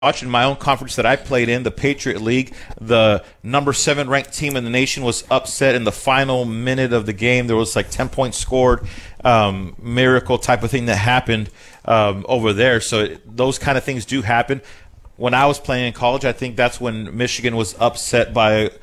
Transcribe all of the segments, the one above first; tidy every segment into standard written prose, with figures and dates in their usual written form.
watching my own conference that I played in, the Patriot League, the number 7 ranked team in the nation was upset in the final minute of the game. There was like 10 points scored, miracle type of thing that happened over there. So those kind of things do happen. When I was playing in college, I think that's when Michigan was upset by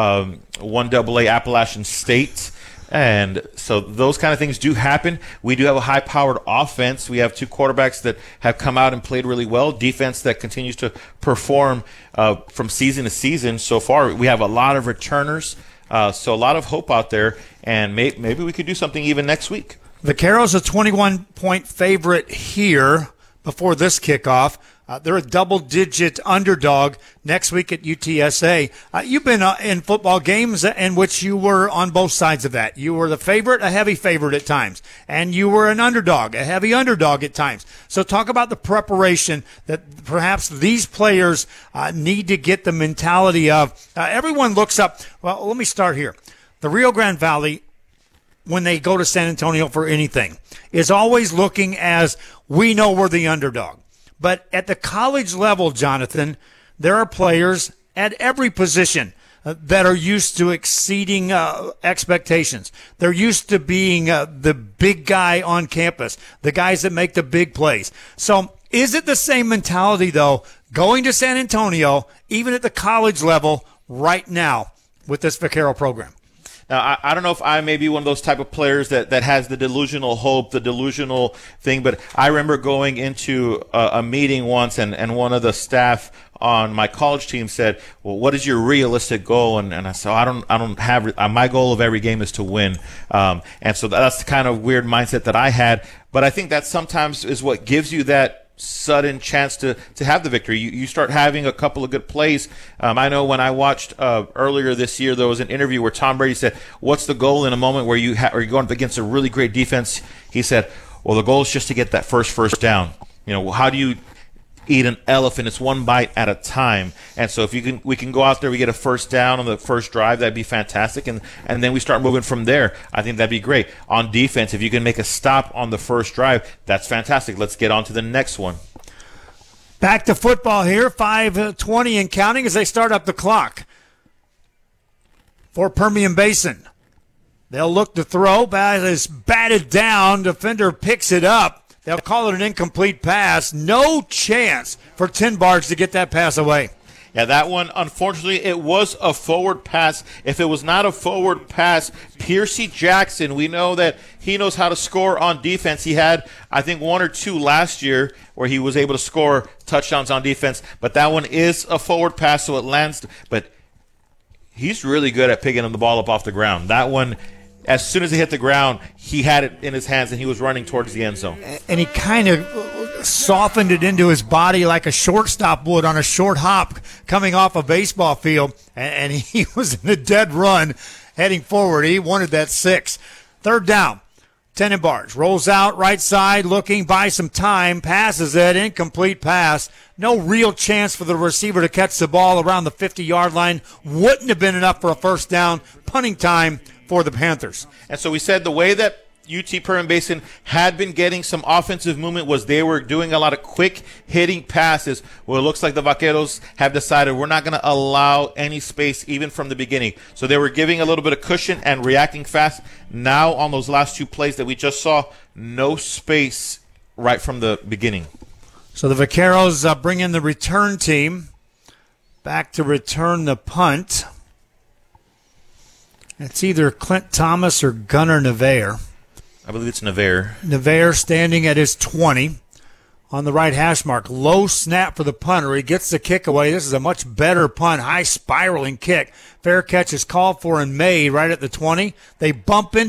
1AA Appalachian State. And so those kind of things do happen. We do have a high-powered offense. We have 2 quarterbacks that have come out and played really well. Defense that continues to perform from season to season so far. We have a lot of returners, so a lot of hope out there. And maybe we could do something even next week. Vaqueros a 21-point favorite here before this kickoff. They're a double-digit underdog next week at UTSA. You've been in football games in which you were on both sides of that. You were the favorite, a heavy favorite at times, and you were an underdog, a heavy underdog at times. So talk about the preparation that perhaps these players need to get the mentality of. Everyone looks up. Well, let me start here. The Rio Grande Valley, when they go to San Antonio for anything, is always looking as we know we're the underdog. But at the college level, Jonathan, there are players at every position that are used to exceeding expectations. They're used to being the big guy on campus, the guys that make the big plays. So is it the same mentality, though, going to San Antonio, even at the college level right now with this Vaquero program? Now, I don't know if I may be one of those type of players that has the delusional hope, the delusional thing, but I remember going into a meeting once, and one of the staff on my college team said, well, what is your realistic goal? And I said, I don't have my goal of every game is to win. And so that's the kind of weird mindset that I had. But I think that sometimes is what gives you that sudden chance to have the victory. You start having a couple of good plays. I know when I watched earlier this year, there was an interview where Tom Brady said, what's the goal in a moment where you're going up against a really great defense? He said, well, the goal is just to get that first down. You know, how do you eat an elephant? It's one bite at a time. And so if we can go out there, we get a first down on the first drive, that'd be fantastic. And then we start moving from there. I think that'd be great. On defense, if you can make a stop on the first drive, that's fantastic. Let's get on to the next one. Back to football here, 5:20 and counting as they start up the clock for Permian Basin. They'll look to throw. Bat is batted down. Defender picks it up. They'll call it an incomplete pass. No chance for Tinbarge to get that pass away. Yeah, that one, unfortunately, it was a forward pass. If it was not a forward pass, Piercy Jackson, we know that he knows how to score on defense. He had, I think, 1 or 2 last year where he was able to score touchdowns on defense. But that one is a forward pass, so it lands. But he's really good at picking the ball up off the ground. That one, as soon as it hit the ground, he had it in his hands, and he was running towards the end zone. And he kind of softened it into his body like a shortstop would on a short hop coming off a baseball field, and he was in a dead run heading forward. He wanted that 6. Third down. Tinbarge rolls out right side, looking, buys some time, passes it, incomplete pass. No real chance for the receiver to catch the ball around the 50-yard line. Wouldn't have been enough for a first down. Punting time for the Panthers. And so we said the way that UT Permian Basin had been getting some offensive movement was they were doing a lot of quick hitting passes. Well, it looks like the Vaqueros have decided we're not going to allow any space even from the beginning. So they were giving a little bit of cushion and reacting fast. Now on those last 2 plays that we just saw, no space right from the beginning. So the Vaqueros bring in the return team back to return the punt. It's either Clint Thomas or Gunnar Navarre. I believe it's Navarre. Navarre standing at his 20 on the right hash mark. Low snap for the punter. He gets the kick away. This is a much better punt. High spiraling kick. Fair catch is called for and made right at the 20. They bump into